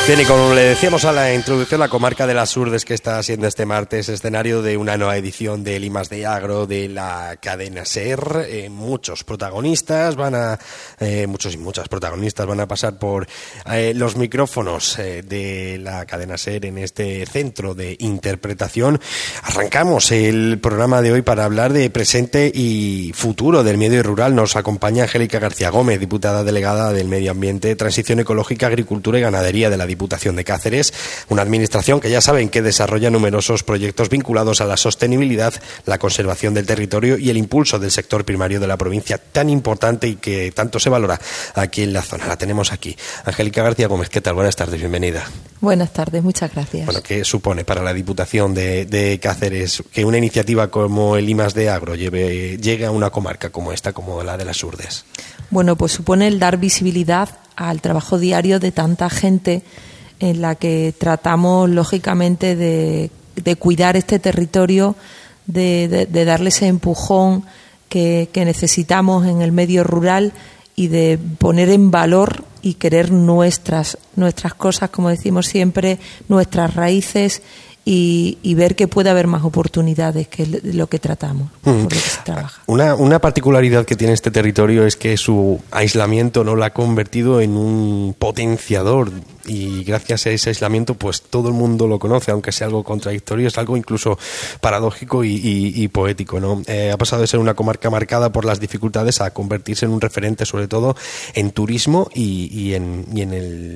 Bien, y como le decíamos a la introducción, la comarca de las Urdes, que está siendo este martes escenario de una nueva edición del I+D Agro de la cadena SER. Muchos protagonistas muchos y muchas protagonistas van a pasar por los micrófonos de la cadena SER en este centro de interpretación. Arrancamos el programa de hoy para hablar de presente y futuro del medio rural. Nos acompaña Angélica García Gómez, diputada delegada del Medio Ambiente, Transición Ecológica, Agricultura y Ganadería de la Diputación de Cáceres, una administración que ya saben que desarrolla numerosos proyectos vinculados a la sostenibilidad, la conservación del territorio y el impulso del sector primario de la provincia, tan importante y que tanto se valora aquí en la zona. La tenemos aquí. Angélica García Gómez, ¿qué tal? Buenas tardes, bienvenida. Buenas tardes, muchas gracias. Bueno, ¿qué supone para la Diputación de Cáceres que una iniciativa como el I+D Agro llegue a una comarca como esta, como la de las Urdes? Bueno, pues supone el dar visibilidad al trabajo diario de tanta gente en la que tratamos, lógicamente, de cuidar este territorio, de darle ese empujón que necesitamos en el medio rural y de poner en valor y querer nuestras cosas, como decimos siempre, nuestras raíces y ver que puede haber más oportunidades, que es lo que tratamos, por lo que se trabaja. Una particularidad que tiene este territorio es que su aislamiento no lo ha convertido en un potenciador, y gracias a ese aislamiento pues todo el mundo lo conoce, aunque sea algo contradictorio, es algo incluso paradójico y poético, ¿no? Ha pasado de ser una comarca marcada por las dificultades a convertirse en un referente, sobre todo en turismo y en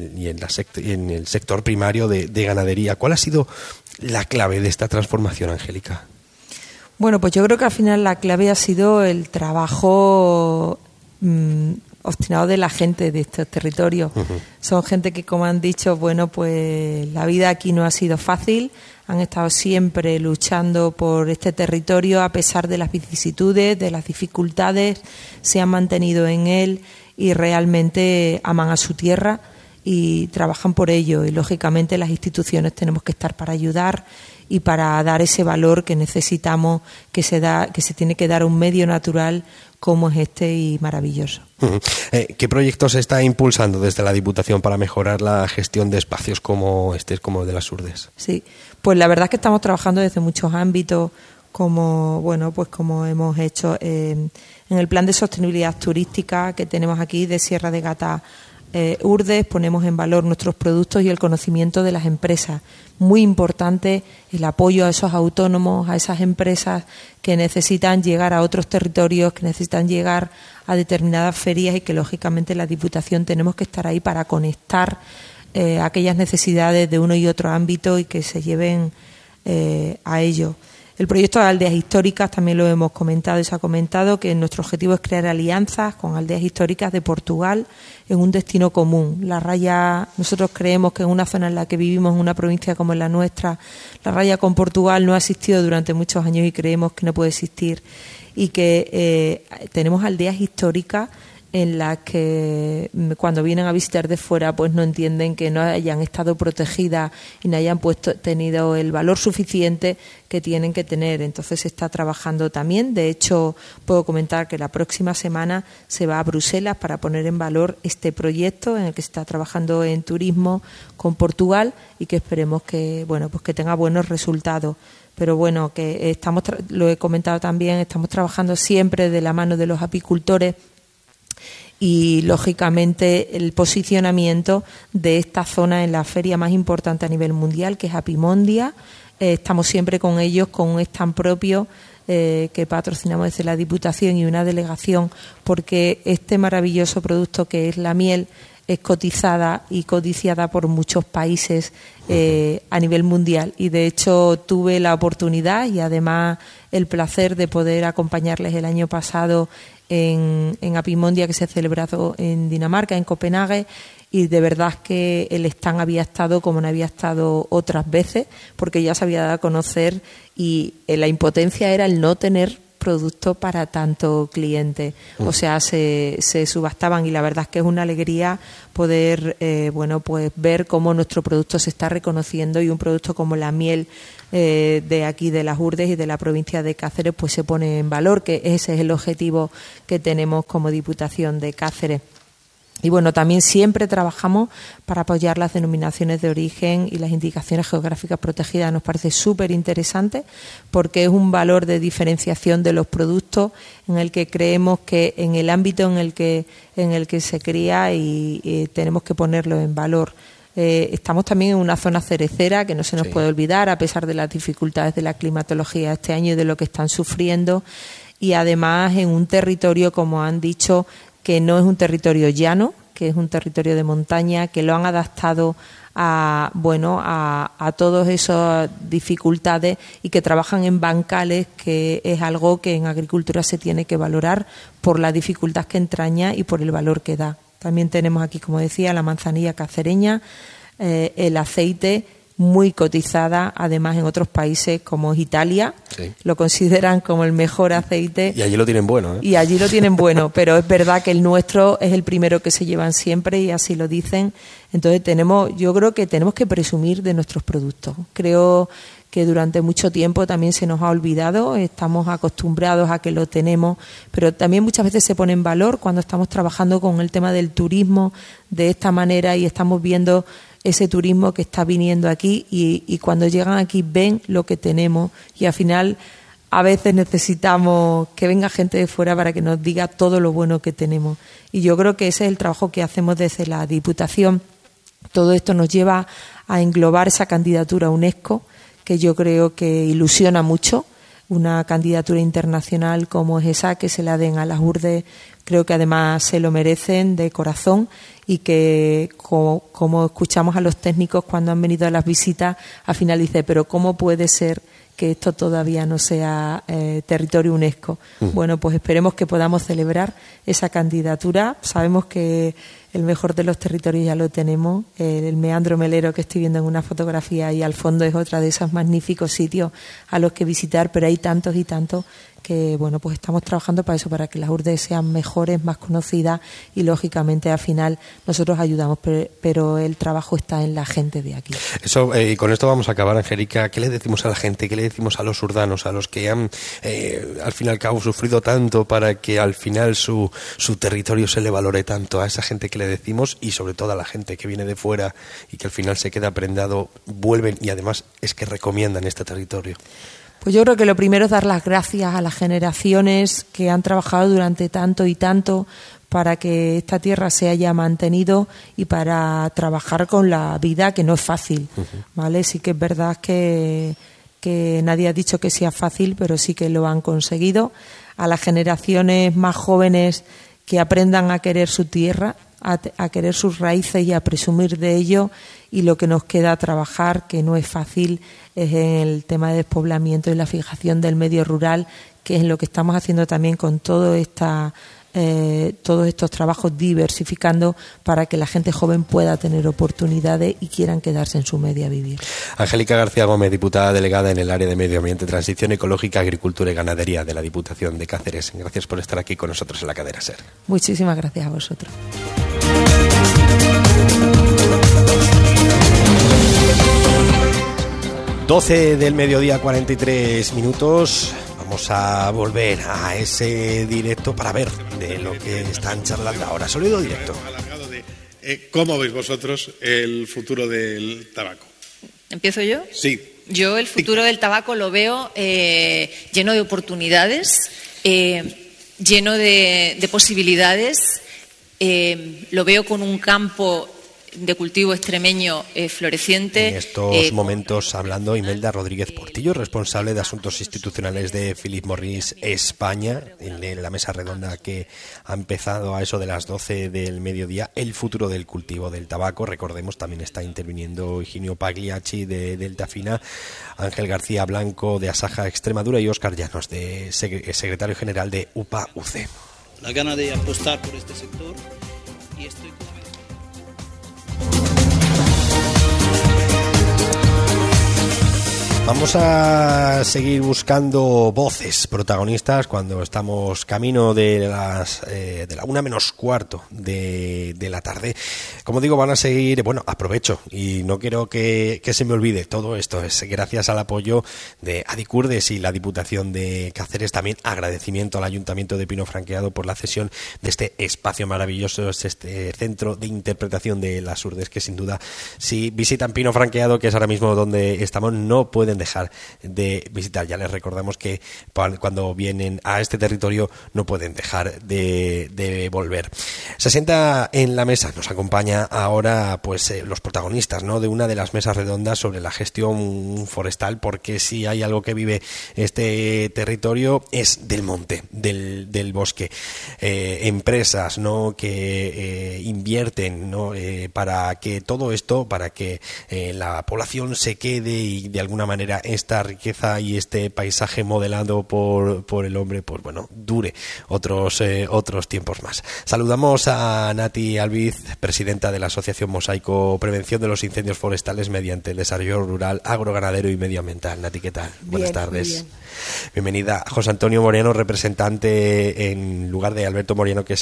el sector primario de ganadería. ¿Cuál ha sido la clave de esta transformación, Angélica? Bueno, pues yo creo que al final la clave ha sido el trabajo obstinado de la gente de estos territorios. Son gente que, como han dicho, bueno, pues la vida aquí no ha sido fácil. Han estado siempre luchando por este territorio a pesar de las vicisitudes, de las dificultades. Se han mantenido en él y realmente aman a su tierra y trabajan por ello. Y lógicamente las instituciones tenemos que estar para ayudar y para dar ese valor que necesitamos, que se tiene que dar a un medio natural como es este y maravilloso. ¿Qué proyectos se está impulsando desde la Diputación para mejorar la gestión de espacios como este, como el de las Urdes? Sí, pues la verdad es que estamos trabajando desde muchos ámbitos, como hemos hecho en el plan de sostenibilidad turística que tenemos aquí de Sierra de Gata Urdes. Ponemos en valor nuestros productos y el conocimiento de las empresas. Muy importante el apoyo a esos autónomos, a esas empresas que necesitan llegar a otros territorios, que necesitan llegar a determinadas ferias y que lógicamente la Diputación tenemos que estar ahí para conectar aquellas necesidades de uno y otro ámbito y que se lleven a ello. El proyecto de aldeas históricas también lo hemos comentado y se ha comentado que nuestro objetivo es crear alianzas con aldeas históricas de Portugal en un destino común. La raya, nosotros creemos que en una zona en la que vivimos, en una provincia como la nuestra, la raya con Portugal no ha existido durante muchos años y creemos que no puede existir y que tenemos aldeas históricas en las que cuando vienen a visitar de fuera pues no entienden que no hayan estado protegidas y no hayan tenido el valor suficiente que tienen que tener. Entonces se está trabajando también. De hecho, puedo comentar que la próxima semana se va a Bruselas para poner en valor este proyecto en el que se está trabajando en turismo con Portugal y que esperemos que que tenga buenos resultados. Pero bueno, que lo he comentado también, estamos trabajando siempre de la mano de los apicultores y lógicamente el posicionamiento de esta zona en la feria más importante a nivel mundial, que es Apimondia. Estamos siempre con ellos, con un stand propio que patrocinamos desde la Diputación y una delegación, porque este maravilloso producto que es la miel es cotizada y codiciada por muchos países a nivel mundial, y de hecho tuve la oportunidad y además el placer de poder acompañarles el año pasado en Apimondia, que se ha celebrado en Dinamarca, en Copenhague, y de verdad que el stand había estado como no había estado otras veces, porque ya se había dado a conocer y la impotencia era el no tener producto para tanto cliente. O sea, se subastaban y la verdad es que es una alegría poder ver cómo nuestro producto se está reconociendo y un producto como la miel de aquí de las Urdes y de la provincia de Cáceres pues se pone en valor, que ese es el objetivo que tenemos como Diputación de Cáceres. Y bueno, también siempre trabajamos para apoyar las denominaciones de origen y las indicaciones geográficas protegidas. Nos parece súper interesante porque es un valor de diferenciación de los productos en el que creemos que en el ámbito en el que se cría y tenemos que ponerlo en valor. Estamos también en una zona cerecera que no se nos puede olvidar, a pesar de las dificultades de la climatología este año y de lo que están sufriendo. Y además en un territorio, como han dicho, que no es un territorio llano, que es un territorio de montaña, que lo han adaptado a todas esas dificultades y que trabajan en bancales, que es algo que en agricultura se tiene que valorar por la dificultad que entraña y por el valor que da. También tenemos aquí, como decía, la manzanilla cacereña, el aceite, muy cotizada, además en otros países como Italia, lo consideran como el mejor aceite. Y allí lo tienen bueno, ¿eh? Y allí lo tienen bueno, pero es verdad que el nuestro es el primero que se llevan siempre y así lo dicen. Entonces yo creo que tenemos que presumir de nuestros productos. Creo que durante mucho tiempo también se nos ha olvidado, estamos acostumbrados a que lo tenemos, pero también muchas veces se pone en valor cuando estamos trabajando con el tema del turismo de esta manera y estamos viendo ese turismo que está viniendo aquí y cuando llegan aquí ven lo que tenemos y al final a veces necesitamos que venga gente de fuera para que nos diga todo lo bueno que tenemos. Y yo creo que ese es el trabajo que hacemos desde la Diputación. Todo esto nos lleva a englobar esa candidatura a UNESCO, que yo creo que ilusiona mucho. Una candidatura internacional como es esa, que se la den a las Urdes, creo que además se lo merecen de corazón y que, como escuchamos a los técnicos cuando han venido a las visitas, al final dice, pero ¿cómo puede ser que esto todavía no sea territorio UNESCO? Bueno, pues esperemos que podamos celebrar esa candidatura. Sabemos que el mejor de los territorios ya lo tenemos. El meandro melero que estoy viendo en una fotografía y al fondo es otra de esos magníficos sitios a los que visitar, pero hay tantos y tantos que, bueno, pues estamos trabajando para eso, para que las Urdes sean mejores, más conocidas y, lógicamente, al final nosotros ayudamos, pero el trabajo está en la gente de aquí. Eso, y con esto vamos a acabar, Angélica. ¿Qué le decimos a la gente? ¿Qué le decimos a los urdanos, a los que han, al fin y al cabo, sufrido tanto para que al final su territorio se le valore tanto? A esa gente que le decimos y, sobre todo, a la gente que viene de fuera y que al final se queda prendado, vuelven y, además, es que recomiendan este territorio. Pues yo creo que lo primero es dar las gracias a las generaciones que han trabajado durante tanto y tanto para que esta tierra se haya mantenido y para trabajar con la vida, que no es fácil, ¿vale? Sí que es verdad que nadie ha dicho que sea fácil, pero sí que lo han conseguido. A las generaciones más jóvenes que aprendan a querer su tierra, a querer sus raíces y a presumir de ello, y lo que nos queda trabajar, que no es fácil, es en el tema de despoblamiento y la fijación del medio rural, que es lo que estamos haciendo también con todos estos trabajos, diversificando para que la gente joven pueda tener oportunidades y quieran quedarse en su medio a vivir. Angélica García Gómez, diputada delegada en el área de Medio Ambiente, Transición Ecológica, Agricultura y Ganadería de la Diputación de Cáceres. Gracias por estar aquí con nosotros en la cadena SER. Muchísimas gracias a vosotros. 12 del mediodía, 43 minutos. Vamos a volver a ese directo para ver de lo que están charlando ahora. Sonido directo. ¿Cómo veis vosotros el futuro del tabaco? ¿Empiezo yo? Sí. Yo el futuro del tabaco lo veo lleno de oportunidades, lleno de posibilidades. Lo veo con un campo de cultivo extremeño floreciente. En estos momentos hablando Imelda Rodríguez Portillo, responsable de Asuntos Institucionales de Philip Morris España, en la mesa redonda que ha empezado a eso de las 12 del mediodía. El futuro del cultivo del tabaco. Recordemos, también está interviniendo Higinio Pagliacci de Deltafina, Ángel García Blanco de Asaja Extremadura y Óscar Llanos, de secretario general de UPA-UC. La gana de apostar por este sector y estoy convencido. Vamos a seguir buscando voces protagonistas cuando estamos camino de la 1:45 de la tarde. Como digo, van a seguir, bueno, aprovecho y no quiero que se me olvide, todo esto es gracias al apoyo de Adicurdes y la Diputación de Cáceres. También agradecimiento al Ayuntamiento de Pino Franqueado por la cesión de este espacio maravilloso, este centro de interpretación de las urdes, que sin duda, si visitan Pino Franqueado, que es ahora mismo donde estamos, no pueden dejar de visitar. Ya les recordamos que cuando vienen a este territorio no pueden dejar de volver. Se sienta en la mesa, nos acompaña ahora pues los protagonistas, ¿no?, de una de las mesas redondas sobre la gestión forestal, porque si hay algo que vive este territorio es del monte, del bosque. Empresas, ¿no?, que invierten, ¿no?, para que todo esto, para que la población se quede y de alguna manera esta riqueza y este paisaje modelado por el hombre, pues bueno, dure otros tiempos más. Saludamos a Nati Albiz, presidenta de la Asociación Mosaico Prevención de los Incendios Forestales mediante el Desarrollo Rural, Agroganadero y Medioambiental. Nati, ¿qué tal? Bien, buenas tardes. bien. Bienvenida. José Antonio Moreno, representante en lugar de Alberto Moreno, que es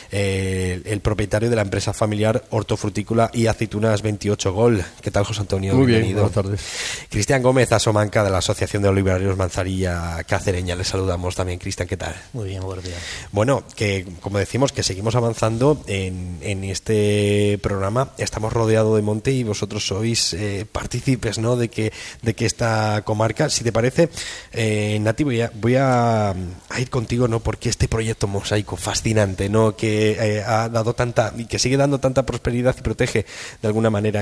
el propietario de la empresa familiar Hortofrutícola y Aceitunas 28 Gol. ¿Qué tal, José Antonio? Muy bienvenido. bien, buenas tardes. Cristian Gómez, Asomanca, de la Asociación de Olivarerios Manzanilla Cacereña. Les saludamos también. Cristian, ¿qué tal? Muy bien, buenos días. Bueno, que como decimos, que seguimos avanzando en este programa. Estamos rodeados de monte y vosotros sois partícipes, ¿no?, de que esta comarca, si te parece, Nati, voy a ir contigo, ¿no?, porque este proyecto mosaico fascinante, ¿no?, que ha dado tanta y que sigue dando tanta prosperidad y protege de alguna manera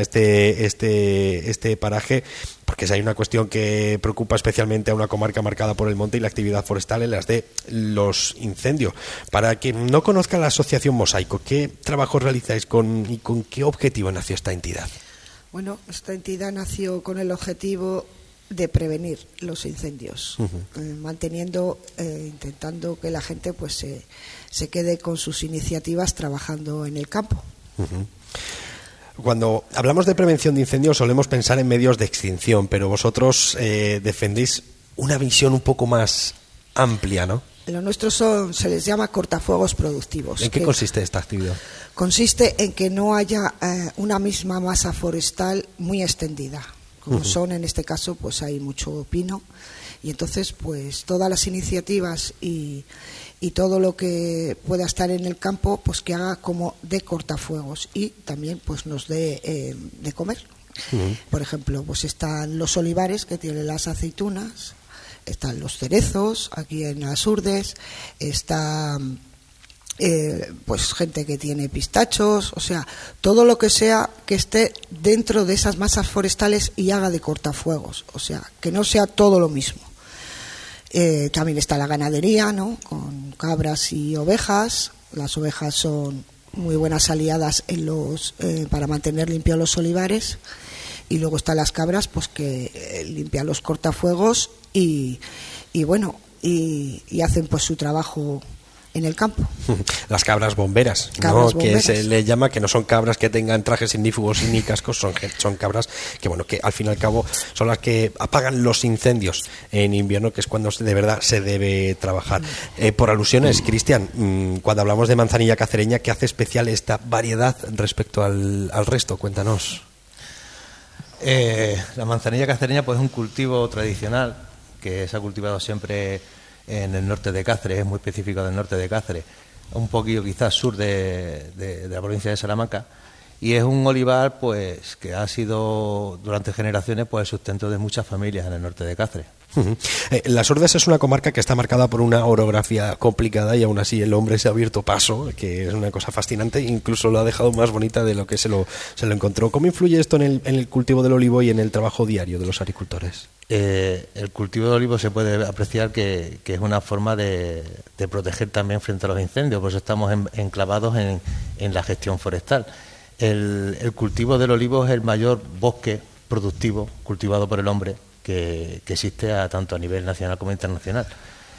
este paraje, porque si hay una cuestión que preocupa especialmente a una comarca marcada por el monte y la actividad forestal, en las de los incendios. Para quien no conozca la Asociación Mosaico, ¿qué trabajo realizáis y con qué objetivo nació esta entidad? Bueno, esta entidad nació con el objetivo de prevenir los incendios, intentando que la gente pues se quede con sus iniciativas trabajando en el campo. Cuando hablamos de prevención de incendios solemos pensar en medios de extinción, pero vosotros defendéis una visión un poco más amplia, ¿no? Lo nuestro se les llama cortafuegos productivos. ¿En qué consiste esta actividad? Consiste en que no haya una misma masa forestal muy extendida. Como son, en este caso, pues hay mucho pino, y entonces pues todas las iniciativas y todo lo que pueda estar en el campo, pues que haga como de cortafuegos y también pues nos dé de comer. Por ejemplo, pues están los olivares, que tienen las aceitunas, están los cerezos aquí en las urdes, está pues gente que tiene pistachos, o sea, todo lo que sea que esté dentro de esas masas forestales y haga de cortafuegos, o sea, que no sea todo lo mismo. También está la ganadería, ¿no?, con cabras y ovejas. Las ovejas son muy buenas aliadas para mantener limpios los olivares, y luego están las cabras, pues que limpian los cortafuegos y hacen pues su trabajo en el campo. Las cabras bomberas, ¿no?, que se le llama, que no son cabras que tengan trajes ignífugos ni cascos, son cabras que, bueno, que al fin y al cabo son las que apagan los incendios en invierno, que es cuando de verdad se debe trabajar. Por alusiones, Cristian, cuando hablamos de manzanilla cacereña, ¿qué hace especial esta variedad respecto al resto? Cuéntanos. La manzanilla cacereña pues es un cultivo tradicional que se ha cultivado siempre en el norte de Cáceres, es muy específico del norte de Cáceres, un poquillo quizás sur de la provincia de Salamanca, y es un olivar pues que ha sido durante generaciones pues el sustento de muchas familias en el norte de Cáceres. Las Urdes es una comarca que está marcada por una orografía complicada y aún así el hombre se ha abierto paso, que es una cosa fascinante, incluso lo ha dejado más bonita de lo que se lo encontró. ¿Cómo influye esto en el cultivo del olivo y en el trabajo diario de los agricultores? El cultivo de olivo se puede apreciar que es una forma de proteger también frente a los incendios, por eso estamos enclavados en la gestión forestal. El cultivo del olivo es el mayor bosque productivo cultivado por el hombre que existe tanto a nivel nacional como internacional.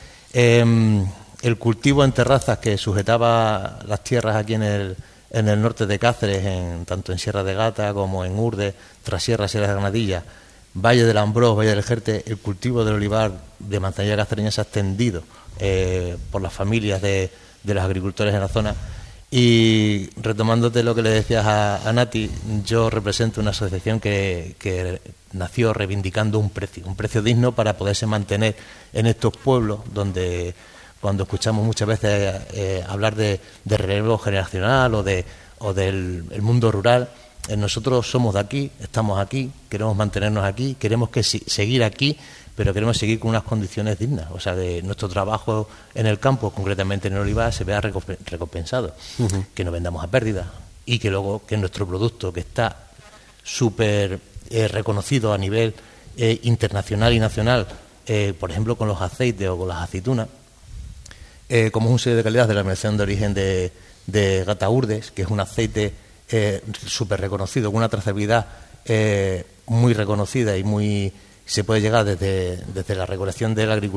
El cultivo en terrazas que sujetaba las tierras aquí en el norte de Cáceres, tanto en Sierra de Gata como en Urde, Trasierra, Sierra de Granadilla, Valle del Ambrós, Valle del Jerte, el cultivo del olivar de manzanilla castañeda se ha extendido por las familias de los agricultores en la zona. Y retomándote lo que le decías a Nati, yo represento una asociación que nació reivindicando un precio digno para poderse mantener en estos pueblos donde, cuando escuchamos muchas veces hablar de relevo generacional o del mundo rural, nosotros somos de aquí, estamos aquí, queremos mantenernos aquí, queremos seguir aquí, pero queremos seguir con unas condiciones dignas, o sea, de nuestro trabajo en el campo, concretamente en el olivar, se vea recompensado, que no vendamos a pérdida y que luego que nuestro producto, que está súper reconocido a nivel internacional y nacional, por ejemplo con los aceites o con las aceitunas, como es un sello de calidad de la Denominación de Origen de Gata Urdes, que es un aceite súper reconocido, con una trazabilidad muy reconocida y muy se puede llegar desde la regulación de la agricultura